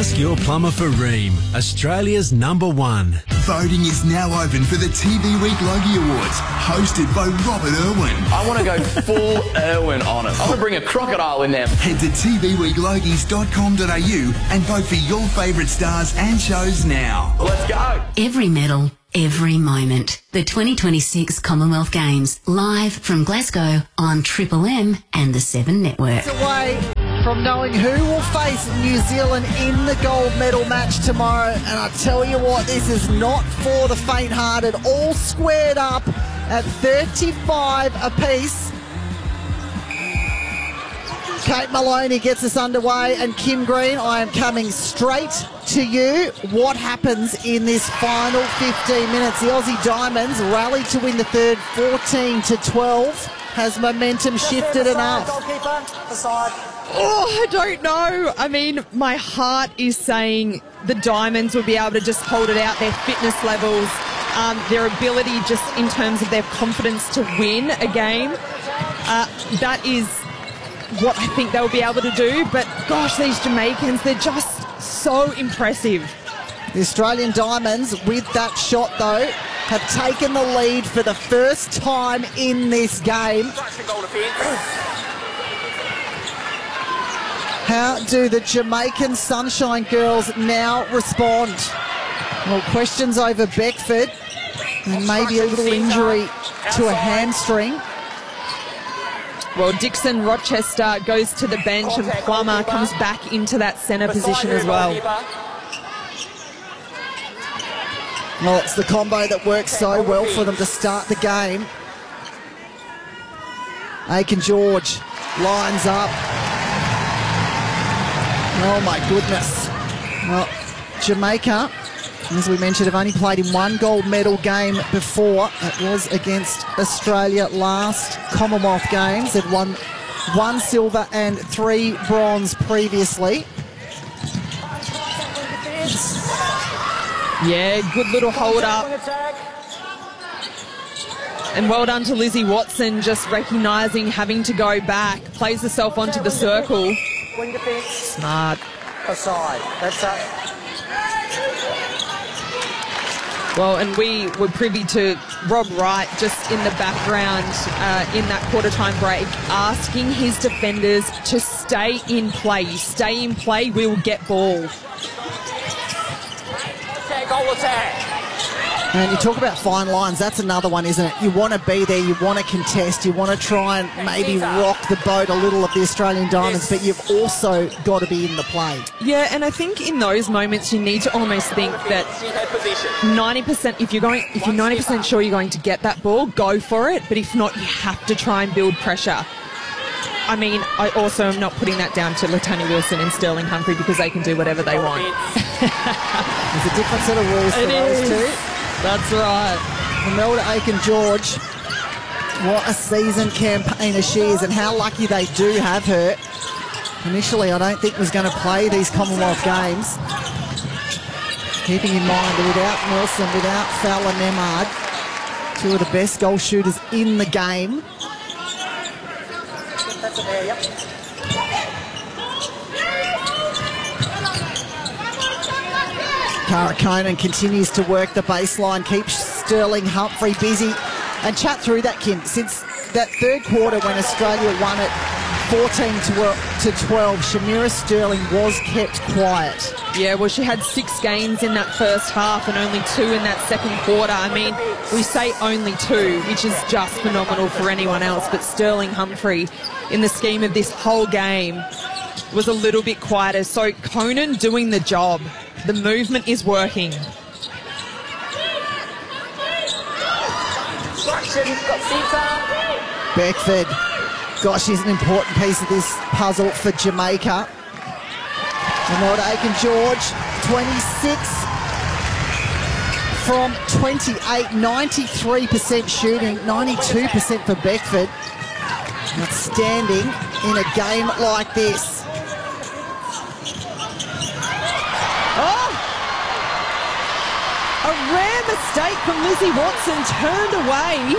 Ask your plumber for Rheem, Australia's #1. Voting is now open for the TV Week Logie Awards, hosted by Robert Irwin. I want to go full Irwin on it. I'm going to bring a crocodile in there. Head to tvweeklogies.com.au and vote for your favourite stars and shows now. Let's go. Every medal, every moment. The 2026 Commonwealth Games, live from Glasgow on Triple M and the 7 Network. Away from knowing who will face New Zealand in the gold medal match tomorrow. And I tell you what, this is not for the faint-hearted. All squared up at 35 apiece. Kate Maloney gets us underway, and Kim Green, I am coming straight to you. What happens in this final 15 minutes? The Aussie Diamonds rally to win the third, 14-12. Has momentum shifted enough? Oh, I don't know. I mean, my heart is saying the Diamonds will be able to just hold it out, their fitness levels, their ability just in terms of their confidence to win a game. That is what I think they'll be able to do. But gosh, these Jamaicans, they're just so impressive. The Australian Diamonds, with that shot though, have taken the lead for the first time in this game. How do the Jamaican Sunshine Girls now respond? Well, questions over Beckford and maybe a little injury to a hamstring. Well, Dixon Rochester goes to the bench and Plummer comes back into that centre position as well. Well, it's the combo that works so well for them to start the game. Aiken-George lines up. Oh, my goodness. Well, Jamaica, as we mentioned, have only played in one gold medal game before. It was against Australia last Commonwealth Games. They'd won 1 silver and 3 bronze previously. Yeah, good little hold up. And well done to Lizzie Watson, just recognising having to go back. Plays herself onto the circle. Smart. Aside. That's up. Well, and we were privy to Rob Wright just in the background in that quarter-time break, asking his defenders to stay in play. You stay in play, we will get ball. Goal attack. And you talk about fine lines, that's another one, isn't it? You want to be there, you want to contest, you want to try and maybe rock the boat a little of the Australian Diamonds, but you've also got to be in the play. Yeah, and I think in those moments you need to almost think that 90%, if you're 90% sure you're going to get that ball, go for it, but if not, you have to try and build pressure. I mean, I also am not putting that down to Latanya Wilson and Sterling Humphrey because they can do whatever they want. There's a different set of rules for those two. That's right. Imelda Aiken-George, what a seasoned campaigner she is, and how lucky they do have her. Initially, I don't think was going to play these Commonwealth Games. Keeping in mind that without Nelson, without Fowler Nemard, 2 of the best goal shooters in the game. Cara Conan continues to work the baseline, keeps Sterling Humphrey busy. And chat through that, Kim, since that third quarter when Australia won it 14-12, Shamira Sterling was kept quiet. Yeah, well, she had 6 games in that first half and only 2 in that second quarter. I mean, we say only 2, which is just phenomenal for anyone else, but Sterling Humphrey, in the scheme of this whole game, was a little bit quieter. So Conan doing the job. The movement is working. Beckford, gosh, she's an important piece of this puzzle for Jamaica. Imelda Aiken-George, 26 from 28, 93% shooting, 92% for Beckford. Outstanding in a game like this. A rare mistake from Lizzie Watson, turned away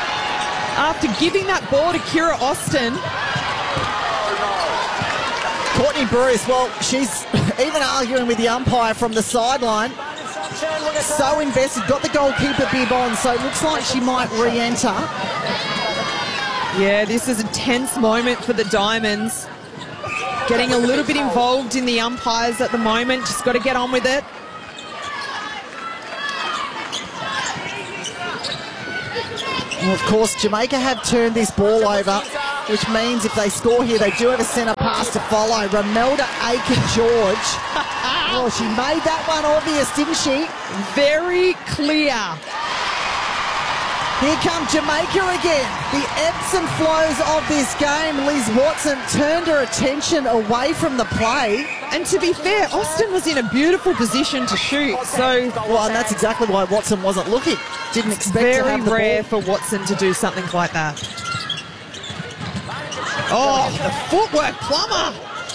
after giving that ball to Kira Austin. Courtney Bruce, well, she's even arguing with the umpire from the sideline. So invested, got the goalkeeper bib on, so it looks like she might re-enter. Yeah, this is a tense moment for the Diamonds. Getting a little bit involved in the umpires at the moment. Just got to get on with it. Well, of course, Jamaica have turned this ball over, which means if they score here, they do have a centre pass to follow. Romelda Aiken-George. Well, she made that one obvious, didn't she? Very clear. Here come Jamaica again. The ebbs and flows of this game. Liz Watson turned her attention away from the play. And to be fair, Austin was in a beautiful position to shoot. So, well, and that's exactly why Watson wasn't looking. Didn't expect to very have the rare ball. for Watson to do something like that. Oh, the footwork, Plummer.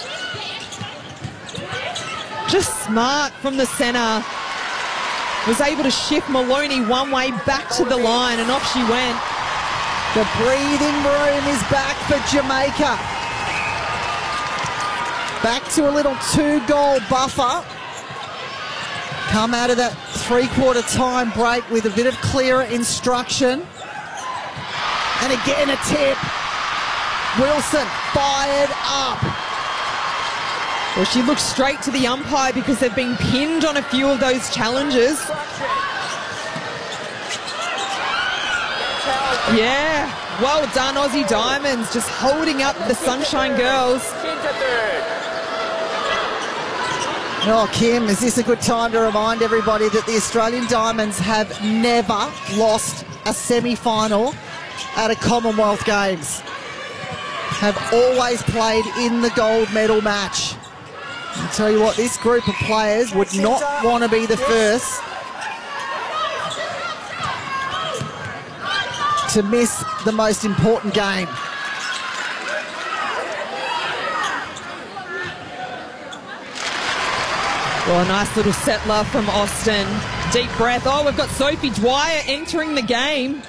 Just smart from the centre. Was able to shift Maloney one way back to the line, and off she went. The breathing room is back for Jamaica. Back to a little 2-goal buffer. Come out of that three-quarter time break with a bit of clearer instruction. And again a tip. Wilson fired up. Well, she looks straight to the umpire because they've been pinned on a few of those challenges. Yeah, well done, Aussie Diamonds, just holding up the Sunshine Girls. Oh, Kim, is this a good time to remind everybody that the Australian Diamonds have never lost a semi-final at a Commonwealth Games? Have always played in the gold medal match. I'll tell you what, this group of players would not want to be the first to miss the most important game. Well, a nice little settler from Austin. Deep breath. Oh, we've got Sophie Dwyer entering the game.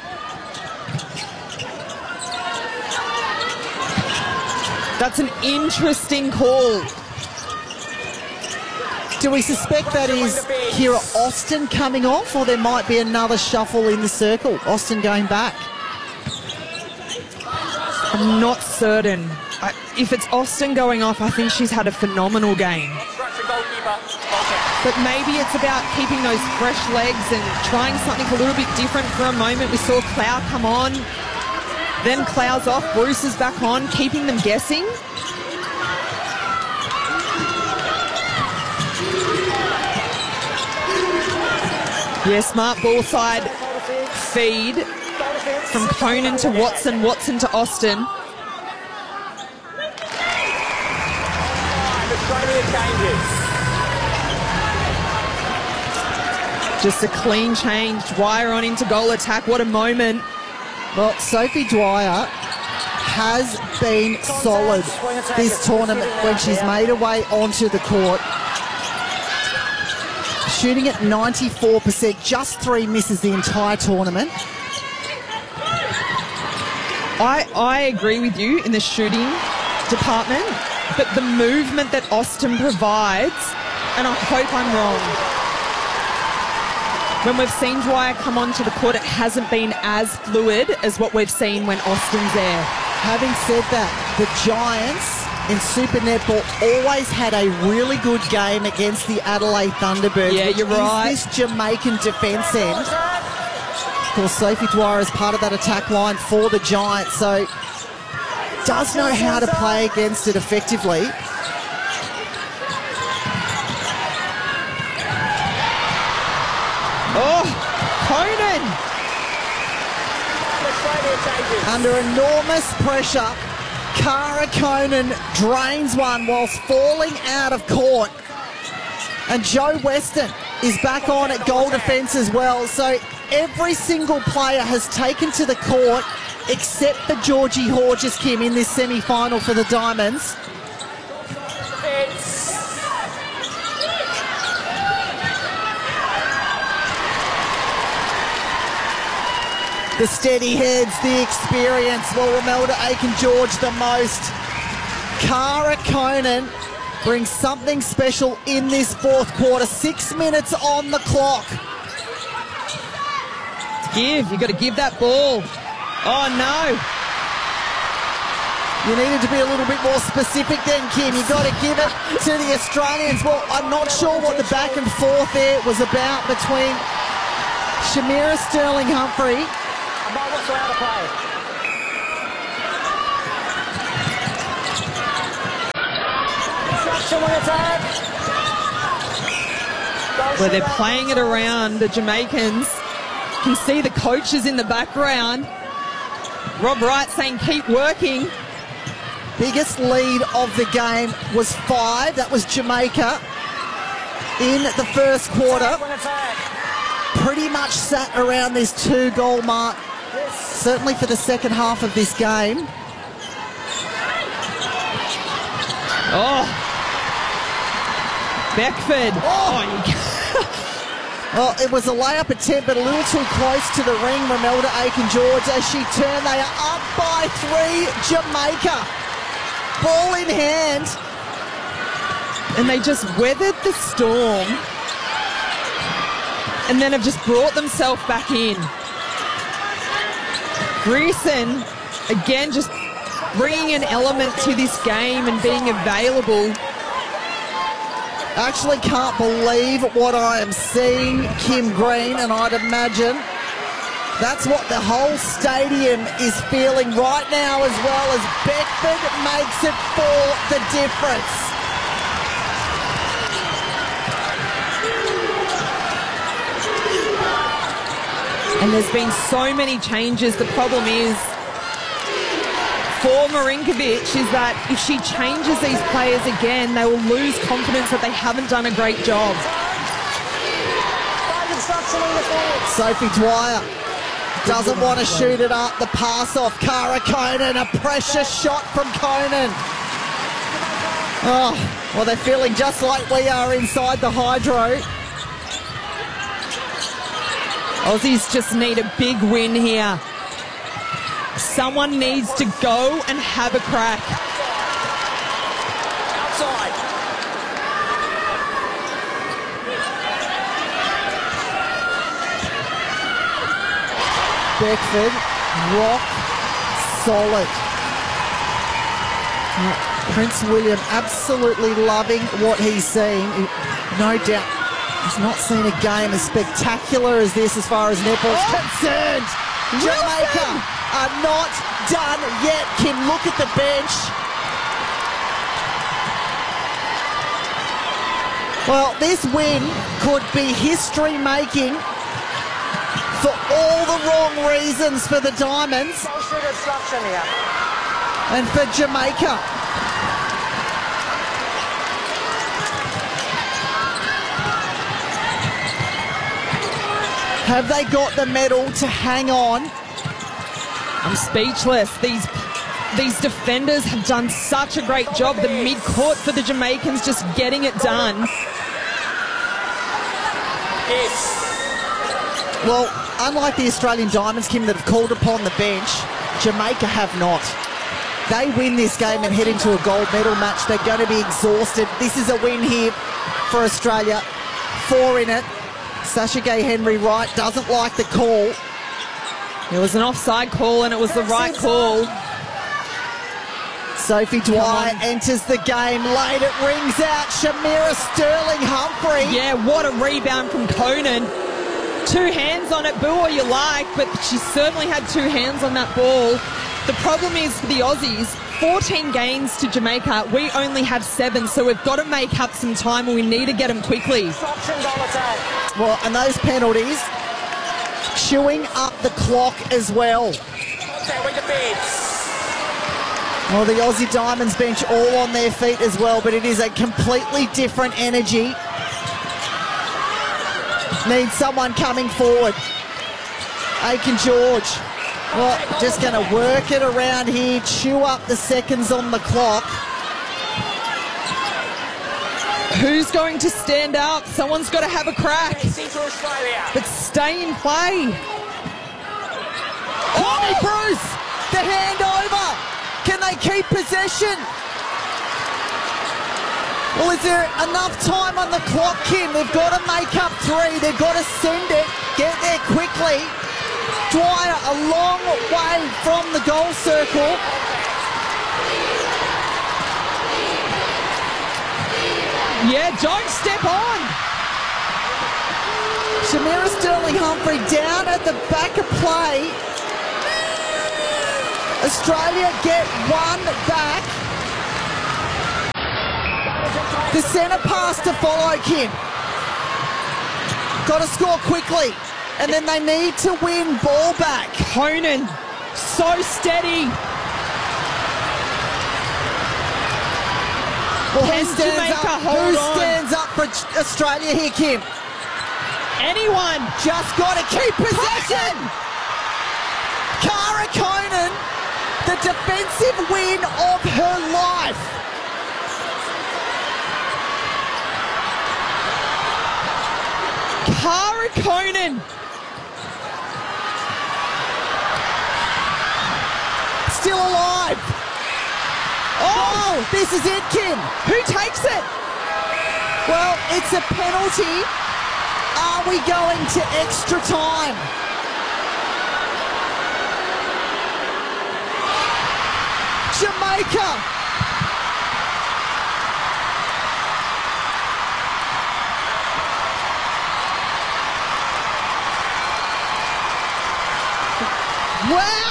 That's an interesting call. Do we suspect that is Kira Austin coming off, or there might be another shuffle in the circle? Austin going back. I'm not certain. If it's Austin going off, I think she's had a phenomenal game. But maybe it's about keeping those fresh legs and trying something a little bit different for a moment. We saw Clow come on, then Clow's off, Bruce is back on, keeping them guessing. Yeah, smart ball side feed from Conan to Watson, Watson to Austin. Just a clean change. Dwyer on into goal attack. What a moment. Well, Sophie Dwyer has been solid this tournament when she's made her way onto the court. Shooting at 94%, just 3 misses the entire tournament. I agree with you in the shooting department, but the movement that Austin provides, and I hope I'm wrong, when we've seen Dwyer come onto the court, it hasn't been as fluid as what we've seen when Austin's there. Having said that, the Giants in Super Netball always had a really good game against the Adelaide Thunderbirds. Yeah, you're right. This Jamaican defence end. Of course, Sophie Dwyer is part of that attack line for the Giants, so does know how to play against it effectively. Oh, Conan! Under enormous pressure, Cara Conan drains one whilst falling out of court. And Joe Weston is back on at goal defence as well. So every single player has taken to the court except for Georgie Horges, Kim, in this semi-final for the Diamonds. The steady heads, the experience. Well, Romelda Aiken-George the most. Cara Conan bring something special in this fourth quarter. 6 minutes on the clock. You've got to give that ball. Oh, no. You needed to be a little bit more specific then, Kim. You've got to give it to the Australians. Well, I'm not sure what the back and forth there was about between Shamira Sterling-Humphrey. What's allowed to play? Instruction when it's out. Where they're playing it around, the Jamaicans. You can see the coaches in the background. Rob Wright saying keep working. Biggest lead of the game was 5. That was Jamaica in the first quarter. Pretty much sat around this 2-goal mark, certainly for the second half of this game. Oh, Beckford. Oh, Well, it was a layup attempt, but a little too close to the ring. Romelda Aiken-George, as she turned, they are up by 3, Jamaica. Ball in hand. and they just weathered the storm and then have just brought themselves back in. Grierson, again, just bringing an element to this game and being available. Actually can't believe what I am seeing, Kim Green, and I'd imagine that's what the whole stadium is feeling right now, as well as Beckford makes it for the difference. And there's been so many changes. The problem is for Marinkovic is that if she changes these players again, they will lose confidence that they haven't done a great job. Sophie Dwyer doesn't want to shoot it up. The pass off Cara Conan, a pressure shot from Conan. Oh, well, they're feeling just like we are inside the Hydro. Aussies just need a big win here. Someone needs to go and have a crack. Outside. Beckford, rock solid. Prince William absolutely loving what he's seen. No doubt he's not seen a game as spectacular as this as far as netball's concerned. Jamaica are not done yet. Kim, look at the bench. Well, this win could be history-making for all the wrong reasons for the Diamonds and for Jamaica. Have they got the medal to hang on? I'm speechless. These defenders have done such a great job. The mid-court for the Jamaicans just getting it done. Well, unlike the Australian Diamonds, Kim, that have called upon the bench, Jamaica have not. They win this game and head into a gold medal match. They're going to be exhausted. This is a win here for Australia. 4 in it. Sasha Gay Henry Wright doesn't like the call. It was an offside call and it was the right call. Sophie Dwyer enters the game late. It rings out. Shamira Sterling-Humphrey. Yeah, what a rebound from Conan. 2 hands on it, boo all you like, but she certainly had 2 hands on that ball. The problem is for the Aussies, 14 gains to Jamaica. We only have 7, so we've got to make up some time and we need to get them quickly. Well, and those penalties chewing up the clock as well. Well, the Aussie Diamonds bench all on their feet as well, but it is a completely different energy. Needs someone coming forward. Aiken-George. Well, just going to work it around here, chew up the seconds on the clock. Who's going to stand up? Someone's got to have a crack. But stay in play. Connie Bruce, the handover. Can they keep possession? Well, is there enough time on the clock, Kim? They've got to make up 3. They've got to send it, get there quickly. Dwyer a long way from the goal circle. Yeah, don't step on. Shamira Sterling-Humphrey down at the back of play. Australia get 1 back. The centre pass to follow, Kim. Got to score quickly. And then they need to win ball back. Conan, so steady. Well, Can Jamaica hold on? stands up for Australia here, Kim? Anyone. Just got to keep possession. Cara Conan, the defensive win of her life. Cara Conan. Still alive. Oh, this is it, Kim. Who takes it? Well, it's a penalty. Are we going to extra time? Jamaica. Wow.